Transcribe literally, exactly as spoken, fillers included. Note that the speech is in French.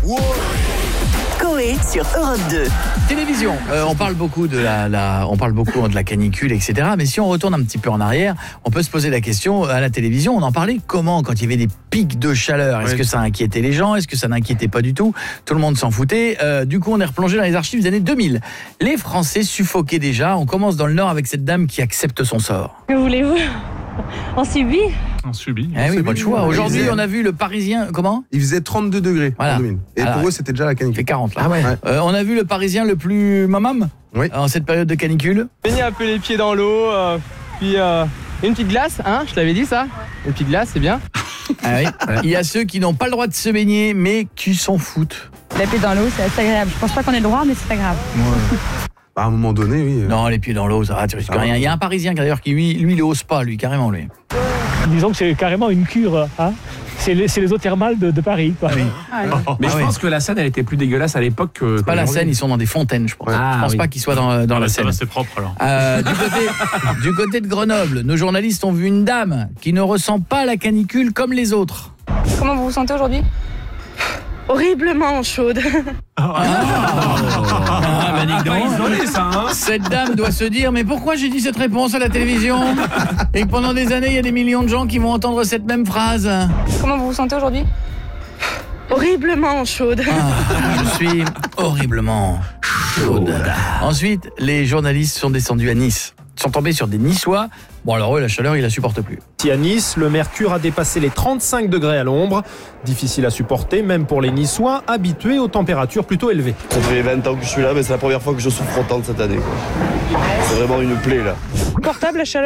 Coé sur Europe deux. Télévision, euh, on parle beaucoup de la, la, on parle beaucoup de la canicule, et cetera. Mais si on retourne un petit peu en arrière, on peut se poser la question, à la télévision, on en parlait comment quand il y avait des pics de chaleur? Est-ce oui. que ça inquiétait les gens? Est-ce que ça n'inquiétait pas du tout? Tout le monde s'en foutait. Euh, du coup, on est replongé dans les archives des années deux mille. Les Français suffoquaient déjà. On commence dans le Nord avec cette dame qui accepte son sort. Que voulez-vous? On subit. On subit. Eh oui, pas de choix. Aujourd'hui, faisait... on a vu le Parisien. Comment? Il faisait trente-deux degrés voilà. en deux mille. Et Alors, pour eux, c'était déjà la canicule. Il fait quarante là. Ah ouais. Euh, on a vu le Parisien le plus mamam oui. en cette période de canicule. Baigner un peu les pieds dans l'eau, euh, puis euh, une petite glace, hein, je t'avais dit ça. Une petite glace, c'est bien. Ah oui. Il y a ceux qui n'ont pas le droit de se baigner, mais qui s'en foutent. Les pieds dans l'eau, c'est assez agréable. Je pense pas qu'on ait le droit, mais c'est agréable. Ouais. Bah, à un moment donné, oui. Non, les pieds dans l'eau, ça va, tu risques ah, rien. Il y a un Parisien d'ailleurs qui, lui, lui, il ose pas, lui, carrément, lui. Disons que c'est carrément une cure, hein. C'est les, les eaux thermales de, de Paris, quoi. Ah oui. Ah oui. Mais ah je oui. pense que la Seine, elle était plus dégueulasse à l'époque que... C'est pas la Seine, ils sont dans des fontaines, je pense. Ah, je pense oui. pas qu'ils soient dans, dans ah, la ça Seine. va, c'est propre, alors. Euh, du, côté, du côté de Grenoble, nos journalistes ont vu une dame qui ne ressent pas la canicule comme les autres. Comment vous vous sentez aujourd'hui? Horriblement chaude. Ah, ah, bah, dis donc. Isolé, ça, hein. Cette dame doit se dire, mais pourquoi j'ai dit cette réponse à la télévision? Et que pendant des années, il y a des millions de gens qui vont entendre cette même phrase. Comment vous vous sentez aujourd'hui? Horriblement chaude. Ah, je suis horriblement chaude. Ensuite, les journalistes sont descendus à Nice. Ils sont tombés sur des Niçois. Bon, alors eux, la chaleur, ils la supportent plus. Ici à Nice, le mercure a dépassé les trente-cinq degrés à l'ombre. Difficile à supporter, même pour les Niçois habitués aux températures plutôt élevées. Ça fait vingt ans que je suis là, mais c'est la première fois que je souffre autant de cette année, quoi. C'est vraiment une plaie, là. Portable la chaleur.